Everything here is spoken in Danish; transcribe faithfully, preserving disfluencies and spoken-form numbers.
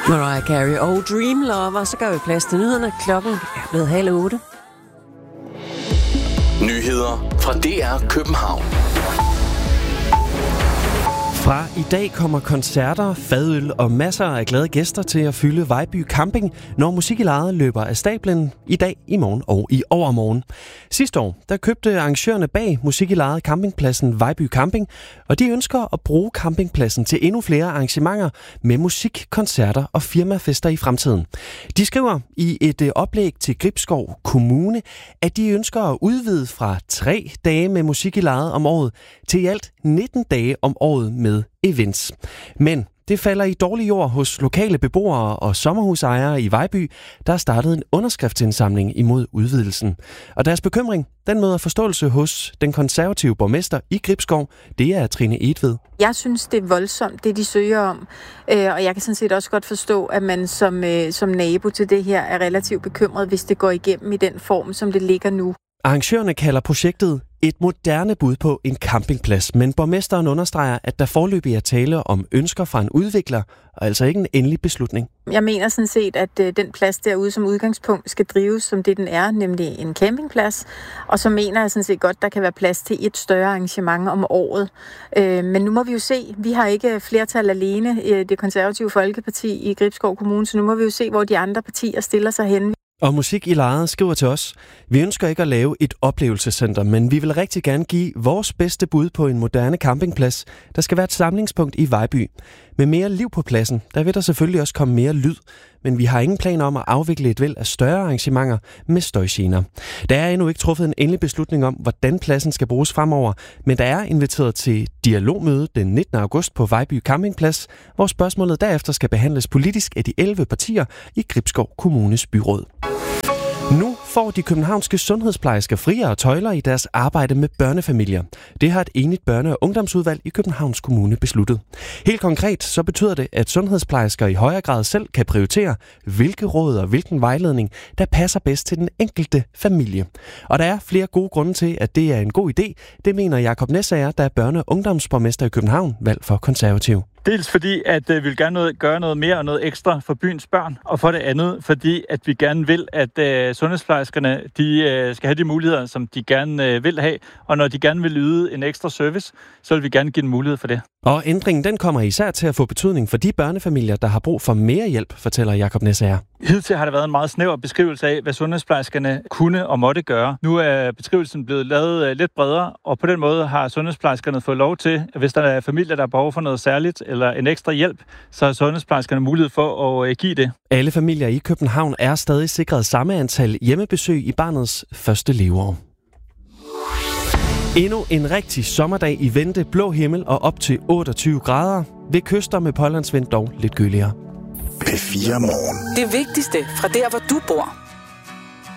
Mariah Carey og Dream Lover, så gør vi plads til nyhederne. Klokken er blevet halv otte. Nyheder fra D R København. Fra i dag kommer koncerter, fadøl og masser af glade gæster til at fylde Vejby Camping, når Musik i Lejet løber af stablen i dag, i morgen og i overmorgen. Sidste år, der købte arrangørerne bag Musik i Lejet campingpladsen Vejby Camping, og de ønsker at bruge campingpladsen til endnu flere arrangementer med musik, koncerter og firmafester i fremtiden. De skriver i et oplæg til Gribskov Kommune, at de ønsker at udvide fra tre dage med Musik i Lejet om året til i alt nitten dage om året med events. Men det falder i dårlig jord hos lokale beboere og sommerhusejere i Vejby, der har startet en underskriftsindsamling imod udvidelsen. Og deres bekymring, den møder forståelse hos den konservative borgmester i Gribskov. Det er Trine Edved. Jeg synes, det er voldsomt, det de søger om. Og jeg kan sådan set også godt forstå, at man som, som nabo til det her er relativt bekymret, hvis det går igennem i den form, som det ligger nu. Arrangørerne kalder projektet et moderne bud på en campingplads, men borgmesteren understreger, at der foreløbig er tale om ønsker fra en udvikler, og altså ikke en endelig beslutning. Jeg mener sådan set, at den plads derude som udgangspunkt skal drives som det, den er, nemlig en campingplads. Og så mener jeg sådan set godt, der kan være plads til et større arrangement om året. Men nu må vi jo se. Vi har ikke flertal alene i Det Konservative Folkeparti i Gribskov Kommune, så nu må vi jo se, hvor de andre partier stiller sig hen. Og Musik i Lejet skriver til os: Vi ønsker ikke at lave et oplevelsescenter, men vi vil rigtig gerne give vores bedste bud på en moderne campingplads, der skal være et samlingspunkt i Vejby. Med mere liv på pladsen, der vil der selvfølgelig også komme mere lyd, men vi har ingen planer om at afvikle et væld af større arrangementer med støjgener. Der er endnu ikke truffet en endelig beslutning om, hvordan pladsen skal bruges fremover, men der er inviteret til dialogmøde den nittende august på Vejby Campingplads, hvor spørgsmålet derefter skal behandles politisk af de elleve partier i Gribskov Kommunes byråd. Nu får de københavnske sundhedsplejersker friere tøjler i deres arbejde med børnefamilier. Det har et enigt børne- og ungdomsudvalg i Københavns Kommune besluttet. Helt konkret så betyder det, at sundhedsplejersker i højere grad selv kan prioritere, hvilke råd og hvilken vejledning, der passer bedst til den enkelte familie. Og der er flere gode grunde til, at det er en god idé. Det mener Jakob Næsager, der er børne- og ungdomsborgmester i København, valgt for Konservativ. Dels fordi, at vi vil gerne noget, gøre noget mere og noget ekstra for byens børn, og for det andet, fordi at vi gerne vil, at uh, sundhedsplejerskerne de, uh, skal have de muligheder, som de gerne uh, vil have, og når de gerne vil yde en ekstra service, så vil vi gerne give dem mulighed for det. Og ændringen den kommer især til at få betydning for de børnefamilier, der har brug for mere hjælp, fortæller Jakob Næsager. Hidtil har der været en meget snæver beskrivelse af, hvad sundhedsplejerskerne kunne og måtte gøre. Nu er beskrivelsen blevet lavet lidt bredere, og på den måde har sundhedsplejerskerne fået lov til, at hvis der er familier, der har behov for noget særligt eller en ekstra hjælp, så har sundhedsplejerskerne mulighed for at give det. Alle familier i København er stadig sikret samme antal hjemmebesøg i barnets første leveår. Endnu en rigtig sommerdag i vente, blå himmel og op til otteogtyve grader. Ved kyster med pålandsvind dog lidt køligere. P fire Morgen. Det vigtigste fra der, hvor du bor.